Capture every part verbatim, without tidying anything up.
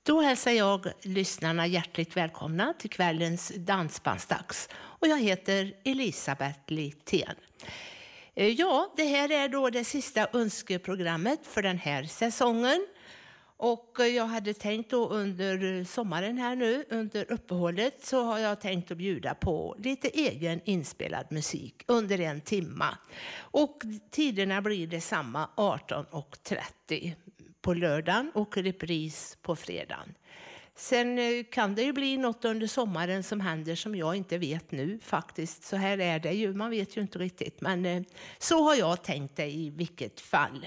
Då hälsar jag lyssnarna hjärtligt välkomna till kvällens dansbandsdags. Och jag heter Elisabeth Littén. Ja, det här är då det sista önskeprogrammet för den här säsongen. Och jag hade tänkt då under sommaren här nu, under uppehållet, så har jag tänkt att bjuda på lite egen inspelad musik under en timma. Och tiderna blir detsamma arton och trettio på lördagen och repris på fredagen. Sen kan det ju bli något under sommaren som händer som jag inte vet nu faktiskt. Så här är det ju, man vet ju inte riktigt. Men så har jag tänkt det i vilket fall.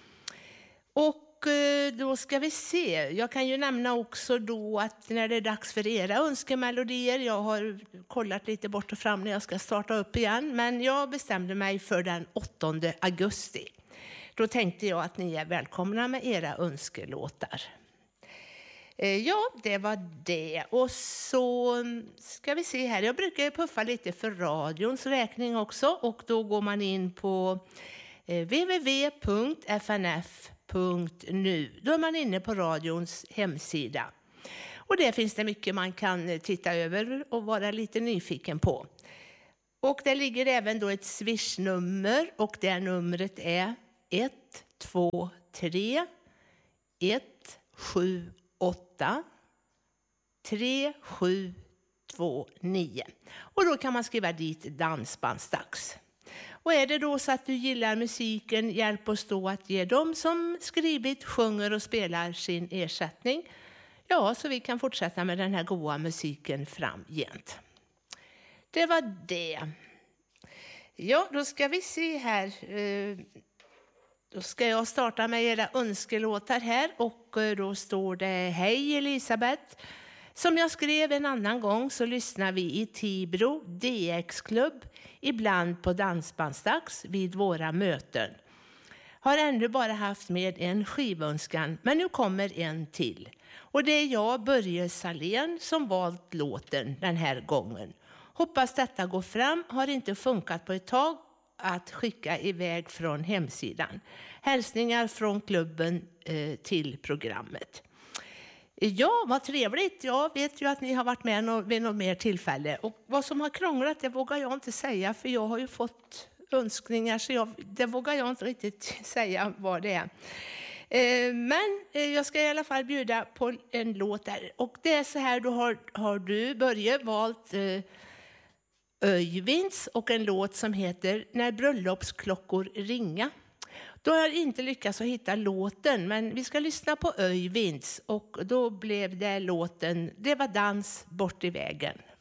Och då ska vi se. Jag kan ju nämna också då att när det är dags för era önskemelodier. Jag har kollat lite bort och fram när jag ska starta upp igen. Men jag bestämde mig för den åttonde augusti. Då tänkte jag att ni är välkomna med era önskelåtar. Ja, det var det. Och så ska vi se här. Jag brukar puffa lite för radions räkning också. Och då går man in på w w w punkt f n f punkt n u. Då är man inne på radions hemsida. Och där finns det mycket man kan titta över och vara lite nyfiken på. Och där ligger även då ett swishnummer. Och det numret är ett två tre ett sju åtta tre sju två nio. Och då kan man skriva dit dansbandsdags. Och är det då så att du gillar musiken, hjälp oss då att ge dem som skrivit, sjunger och spelar sin ersättning. Ja, så vi kan fortsätta med den här goda musiken framgent. Det var det. Ja, då ska vi se här. Då ska jag starta med era önskelåtar här. Och då står det: Hej Elisabeth. Som jag skrev en annan gång så lyssnar vi i Tibro D X-klubb ibland på dansbandsdags vid våra möten. Har ännu bara haft med en skivönskan, men nu kommer en till. Och det är jag, Börje Salén, som valt låten den här gången. Hoppas detta går fram, har inte funkat på ett tag att skicka iväg från hemsidan. Hälsningar från klubben eh, till programmet. Ja, vad trevligt. Jag vet ju att ni har varit med vid något mer tillfälle. Och vad som har krånglat, det vågar jag inte säga. För jag har ju fått önskningar, så jag, det vågar jag inte riktigt säga vad det är. Eh, men eh, jag ska i alla fall bjuda på en låt där. Och det är så här, då har, har du, Börje, valt eh, Öyvinds och en låt som heter När bröllopsklockor ringa. Då har jag inte lyckats att hitta låten, men vi ska lyssna på Öyvinds och då blev det låten Det var dans bort i vägen.